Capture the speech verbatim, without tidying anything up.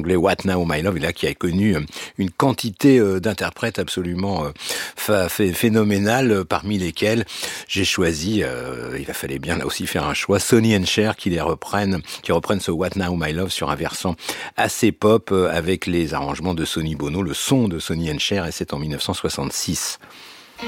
anglais What Now My Love, et là qui a connu une quantité d'interprètes absolument phénoménale, parmi lesquels j'ai choisi, euh, il fallait bien là aussi faire un choix, Sonny and Cher qui les reprennent, qui reprennent ce What Now My Love sur un versant assez pop avec les arrangements de Sonny Bono, le son de Sonny and Cher, et c'est en mille neuf cent soixante-six.